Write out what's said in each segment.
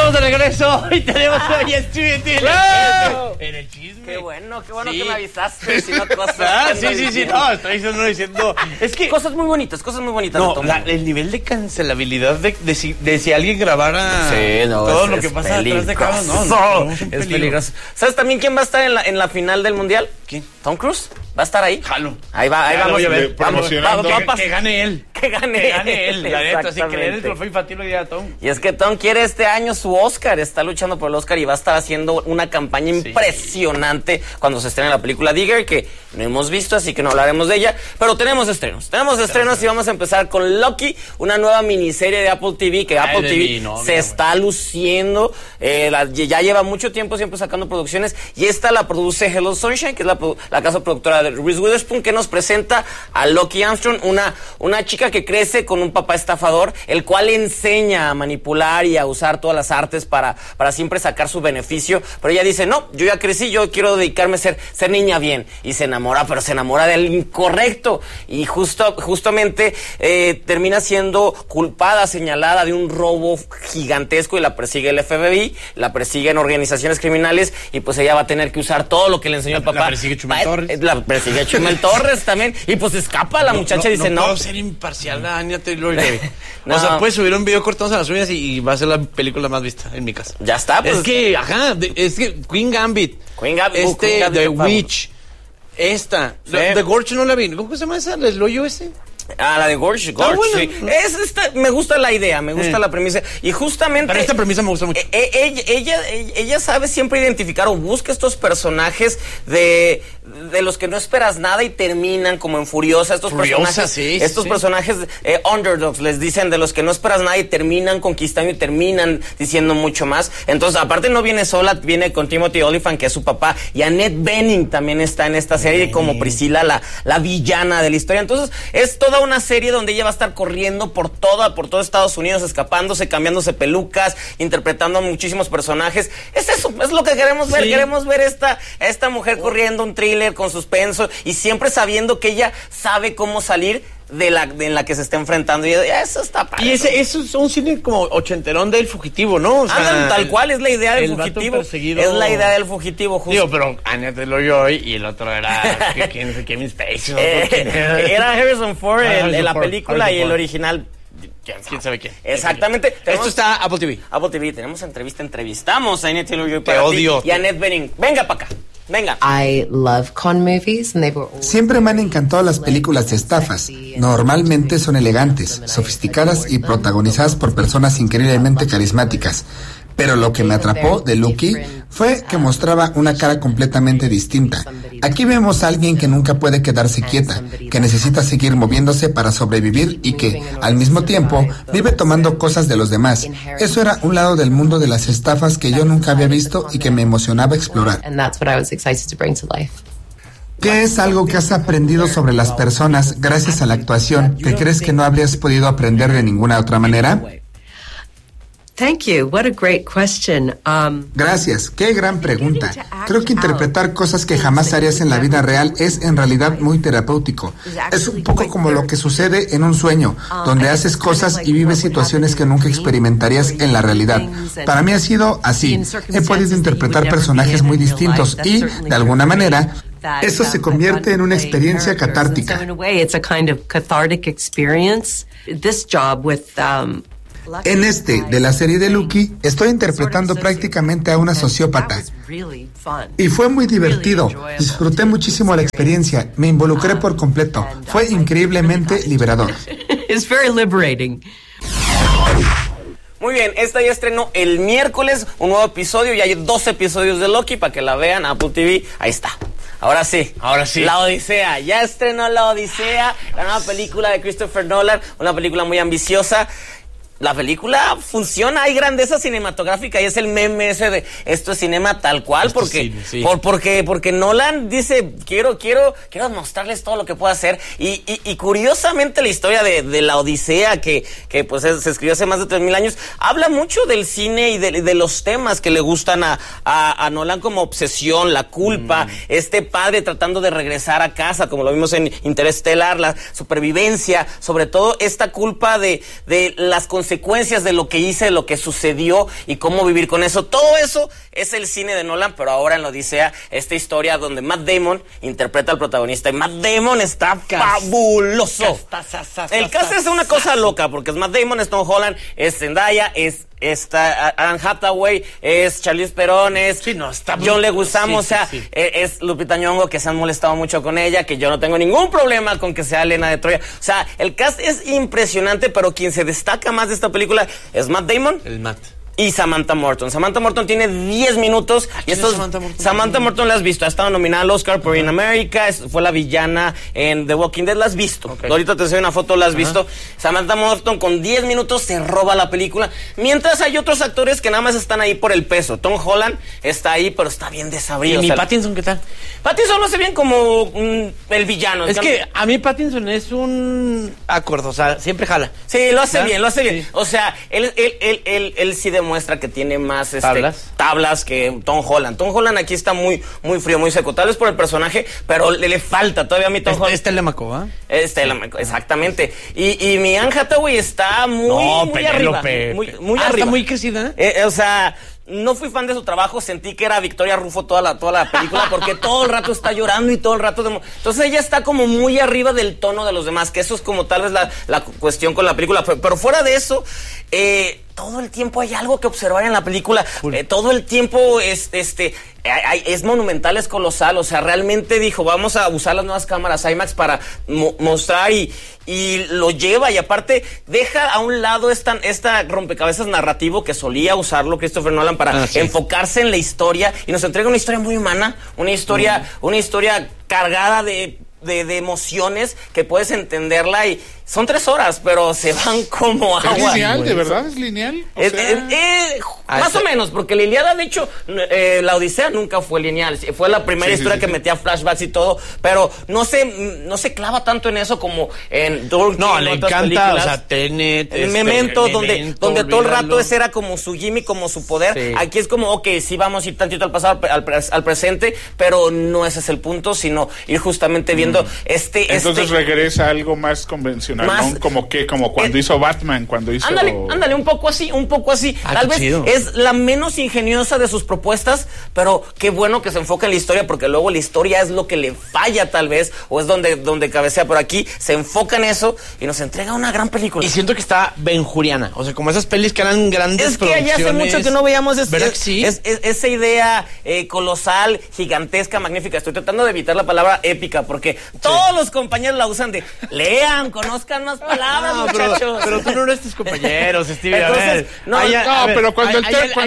Estamos de regreso y tenemos hoy en el chisme. Qué bueno Sí. que me avisaste. Si no, cosas. Sí. No, estoy diciendo. Es que. Cosas muy bonitas. No, el nivel de cancelabilidad de si alguien grabara todo lo que pasa detrás de cámaras, no, es peligroso. ¿Sabes también quién va a estar en la final del mundial? ¿Quién? Tom Cruise. ¿Va a estar ahí? Jalo. Ahí va, Ya lo vamos. voy a ver. Promocionando. Que gane él. Que gane él, la neta. Así que le den el Exactamente. trofeo infantil hoy a Tom. Y es que Tom quiere este año su Oscar, está luchando por el Oscar y va a estar haciendo una campaña impresionante cuando se estrene la película Digger, que no hemos visto, así que no hablaremos de ella, pero tenemos estrenos y vamos a empezar con Loki, una nueva miniserie de Apple TV, que Apple TV se está luciendo, ya lleva mucho tiempo siempre sacando producciones, y esta la produce Hello Sunshine, que es la casa productora de Reese Witherspoon, que nos presenta a Loki Armstrong, una chica que crece con un papá estafador, el cual le enseña a manipular y a usar todas las artes para siempre sacar su beneficio, pero ella dice, no, yo ya crecí, yo quiero dedicarme a ser niña bien, y se enamora del incorrecto, y justamente termina siendo culpada, señalada de un robo gigantesco, y la persigue el FBI, la persiguen organizaciones criminales, y pues ella va a tener que usar todo lo que le enseñó el papá. La persigue Chumel Torres. La persigue Chumel Torres también, y pues escapa la muchacha, dice, no. No puedo ser imparcial a Anya Taylor-Joy. No. O sea, puedes subir un video cortándose las uñas y va a ser la película más vista en mi casa. Ya está, pues. Es que Queen Gambit. The Witch. Esta. Sí. The Gorge no la vi. ¿Cómo se llama esa? ¿El hoyo ese? La de Gorge, bueno. sí. Me gusta la idea, me gusta la premisa. Y justamente... Pero esta premisa me gusta mucho. Ella sabe siempre identificar o busca estos personajes de los que no esperas nada y terminan como en Furiosa. Estos personajes underdogs, les dicen, de los que no esperas nada y terminan conquistando y terminan diciendo mucho más. Entonces, aparte no viene sola, viene con Timothy Olyphant, que es su papá, y Annette Bening también está en esta serie como Priscilla, la villana de la historia. Entonces, es toda una serie donde ella va a estar corriendo por todo Estados Unidos, escapándose, cambiándose pelucas, interpretando a muchísimos personajes. Es eso, es lo que queremos ver. Sí. Queremos ver esta mujer corriendo, un thriller con suspenso, y siempre sabiendo que ella sabe cómo salir de la que se está enfrentando, y eso está padre. Y eso es un cine como ochenterón del fugitivo, ¿no? O sea, tal cual es la idea del el vato fugitivo. perseguido. Es la idea del fugitivo, justo. Digo, pero Anya Taylor-Joy y el otro era Kevin Spacey. ¿No? Era Harrison Ford en la Ford, película, Harrison y el Ford. original ¿Quién sabe quién? Exactamente. Esto está Apple TV. Apple TV, tenemos entrevistamos a Anya Taylor-Joy Te odio. y a Annette Bening. Venga para acá. Venga. I love con movies and they were always... Siempre me han encantado las películas de estafas. Normalmente son elegantes, sofisticadas y protagonizadas por personas increíblemente carismáticas. Pero lo que me atrapó de Loki fue que mostraba una cara completamente distinta. Aquí vemos a alguien que nunca puede quedarse quieta, que necesita seguir moviéndose para sobrevivir y que, al mismo tiempo, vive tomando cosas de los demás. Eso era un lado del mundo de las estafas que yo nunca había visto y que me emocionaba explorar. And that's what I was excited to bring to life. ¿Qué es algo que has aprendido sobre las personas gracias a la actuación que crees que no habrías podido aprender de ninguna otra manera? Thank you. What a great question. Gracias, qué gran pregunta. Creo que interpretar cosas que jamás harías en la vida real es en realidad muy terapéutico. Es un poco como lo que sucede en un sueño, donde haces cosas y vives situaciones que nunca experimentarías en la realidad. Para mí ha sido así. He podido interpretar personajes muy distintos y, de alguna manera, eso se convierte en una experiencia catártica. En de la serie de Loki, estoy interpretando prácticamente a una sociópata. Y fue muy divertido. Disfruté muchísimo la experiencia. Me involucré por completo. Fue increíblemente liberador. It's very liberating. Muy bien, esta ya estrenó el miércoles un nuevo episodio, y hay 2 episodios de Loki para que la vean. Apple TV, ahí está. Ahora sí. La Odisea, ya estrenó La Odisea, la nueva película de Christopher Nolan, una película muy ambiciosa. La película funciona, hay grandeza cinematográfica, y es el meme ese de esto es cinema tal cual, porque Nolan dice quiero mostrarles todo lo que puedo hacer, y curiosamente la historia de la Odisea, que pues se escribió hace más de 3000 años, habla mucho del cine y de los temas que le gustan a Nolan, como obsesión, la culpa, este padre tratando de regresar a casa, como lo vimos en Interstellar, la supervivencia, sobre todo esta culpa de las consecuencias consecuencias de lo que hice, de lo que sucedió y cómo vivir con eso. Todo eso es el cine de Nolan, pero ahora en la Odisea, esta historia donde Matt Damon interpreta al protagonista y Matt Damon está fabuloso. El cast es una cosa loca porque es Matt Damon, es Tom Holland, es Zendaya, es Anne Hathaway, es Charlize Theron, es John Leguizamo, es Lupita Nyong'o, que se han molestado mucho con ella, que yo no tengo ningún problema con que sea Elena de Troya. O sea, el cast es impresionante, pero quien se destaca más de esta película es Matt Damon. El Matt. Y Samantha Morton. Samantha Morton tiene 10 minutos. Y esto Samantha Morton la has visto. Ha estado nominada al Oscar por In America. Fue la villana en The Walking Dead. La has visto. Okay. Ahorita te enseño una foto, la has visto. Samantha Morton con 10 minutos se roba la película. Mientras hay otros actores que nada más están ahí por el peso. Tom Holland está ahí, pero está bien desabrido. ¿Y Pattinson qué tal? Pattinson lo hace bien como el villano. Es que a mí Pattinson es un acuerdo. O sea, siempre jala. Sí, lo hace bien, lo hace bien. O sea, él sí muestra que tiene más tablas que Tom Holland. Tom Holland aquí está muy frío, muy seco. Tal vez por el personaje, pero le falta todavía a mí Tom Holland. Es Telemaco, ¿ah? Es Telemaco, exactamente. Y mi Anne Hathaway está muy arriba. Muy arriba. Está muy crecida. O sea, no fui fan de su trabajo, sentí que era Victoria Rufo toda la película porque todo el rato está llorando y todo el rato... Entonces ella está como muy arriba del tono de los demás, que eso es como tal vez la cuestión con la película. Pero fuera de eso, todo el tiempo hay algo que observar en la película. Todo el tiempo es monumental, es colosal. O sea, realmente dijo, vamos a usar las nuevas cámaras IMAX para mostrar y lo lleva. Y aparte deja a un lado esta rompecabezas narrativo que solía usarlo Christopher Nolan para enfocarse en la historia. Y nos entrega una historia muy humana, una historia cargada de emociones que puedes entenderla y son 3 horas, pero se van como agua. ¿Es lineal? ¿De verdad es lineal? Más o menos, porque la Ilíada, de hecho, la Odisea nunca fue lineal. Fue la primera historia que metía flashbacks y todo, pero no se clava tanto en eso como en Dunkirk. No, le encanta, películas. O sea, Tenet, Memento, donde todo el rato ese era como su gimmick, como su poder. Sí. Aquí es como, sí vamos a ir tantito al pasado, al presente, pero no ese es el punto, sino ir justamente viendo Entonces regresa a algo más convencional. ¿No? Como cuando hizo Batman, cuando hizo... Ándale, un poco así. Tal vez chido. Es la menos ingeniosa de sus propuestas, pero qué bueno que se enfoca en la historia, porque luego la historia es lo que le falla tal vez, o es donde cabecea. Por aquí se enfoca en eso y nos entrega una gran película. Y siento que está benjuriana, o sea, como esas pelis que eran grandes producciones. Es que ya hace mucho que no veíamos sí? esa idea colosal, gigantesca, magnífica. Estoy tratando de evitar la palabra épica, porque todos los compañeros la usan de lean, conozcan más palabras, muchachos. Pero tú no eres tus compañeros, Stevie. Entonces, pero cuando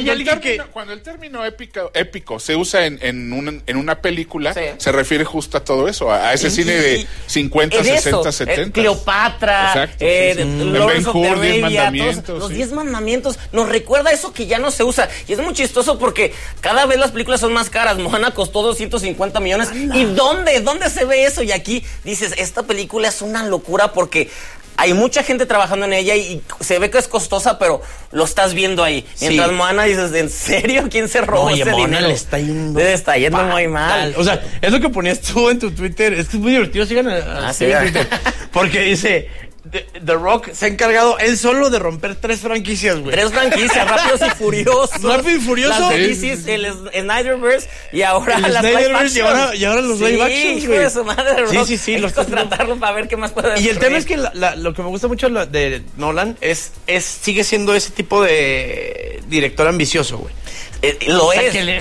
el término épico se usa en una película, se refiere justo a todo eso, a ese cine de 50, 60, 70. Cleopatra, Ben Hur, 10 mandamientos. Los 10 mandamientos nos recuerda eso que ya no se usa. Y es muy chistoso porque cada vez las películas son más caras. Moana costó 250 millones. ¡Anda! ¿Y dónde se ve eso? Y aquí dices, esta película es una locura porque hay mucha gente trabajando en ella y se ve que es costosa, pero lo estás viendo ahí. Mientras Moana dices, ¿en serio? ¿Quién se robó ese dinero? Le está yendo muy mal. O sea, es lo que ponías tú en tu Twitter. Es que es muy divertido. Sigan a Twitter. Porque dice... The Rock se ha encargado él solo de romper 3 franquicias, güey. 3 franquicias, Rápidos y Furiosos. Rápido y Furioso. Las crisis, el Snyderverse y ahora el las live action. Y ahora los live action, hijo de su madre, Rock. Sí. Hay que tratarlo para ver qué más puede hacer. Y el tema es que lo que me gusta mucho de Nolan sigue siendo ese tipo de director ambicioso, güey. Lo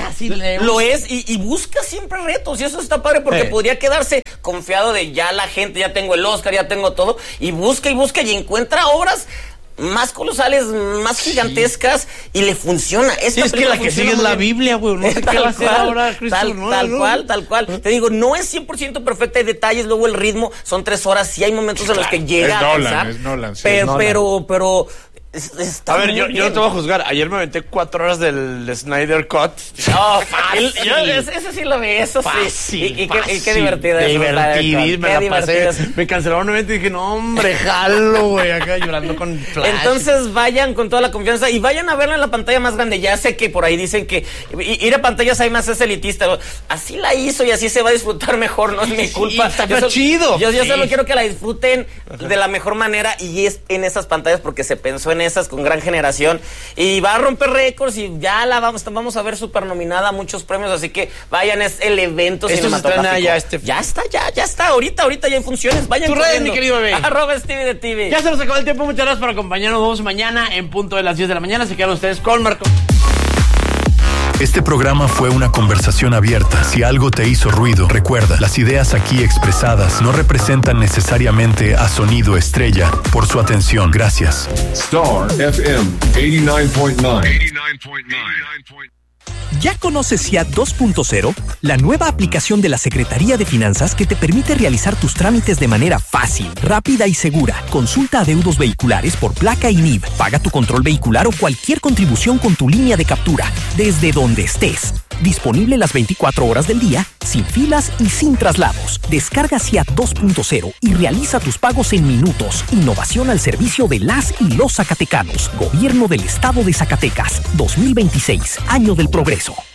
es y busca siempre retos y eso está padre porque podría quedarse confiado de ya la gente, ya tengo el Oscar, ya tengo todo y busca y encuentra obras más colosales, más gigantescas y le funciona. Es que la que sigue es la Biblia, güey. No sé qué va a hacer ahora tal cual. Te digo, no es 100% perfecta, hay detalles, luego el ritmo, son 3 horas, sí hay momentos en los que llega a pensar. Es Nolan, pero a ver, yo no te voy a juzgar. Ayer me aventé 4 horas del Snyder Cut. No, fácil. Ese sí lo vi, eso fácil, sí. Y qué divertido. Divertidísimo, me la pasé. Me cancelaron un evento y dije, no, hombre, jalo, güey, acá llorando con Flash. Entonces vayan con toda la confianza y vayan a verla en la pantalla más grande. Ya sé que por ahí dicen que ir a pantallas IMAX es elitista. Así la hizo y así se va a disfrutar mejor, no es mi culpa. Está chido. Yo solo quiero que la disfruten de la mejor manera y es en esas pantallas porque se pensó en japonesas con gran generación y va a romper récords y ya la vamos a ver súper nominada a muchos premios, así que vayan, es el evento cinematográfico. Ya está, ahorita ya hay funciones, vayan. Tu red, mi querido bebé. @Stevie de TV. Ya se nos acabó el tiempo, muchas gracias por acompañarnos. Nos vemos mañana en punto de las 10 de la mañana. Se quedan ustedes con Marco. Este programa fue una conversación abierta. Si algo te hizo ruido, recuerda, las ideas aquí expresadas no representan necesariamente a Sonido Estrella. Por su atención, gracias. Star FM 89.9. ¿Ya conoces SIAT 2.0? La nueva aplicación de la Secretaría de Finanzas que te permite realizar tus trámites de manera fácil, rápida y segura. Consulta adeudos vehiculares por placa y NIV. Paga tu control vehicular o cualquier contribución con tu línea de captura, desde donde estés. Disponible las 24 horas del día, sin filas y sin traslados. Descarga SIAT 2.0 y realiza tus pagos en minutos. Innovación al servicio de las y los zacatecanos. Gobierno del Estado de Zacatecas. 2026, año del progreso.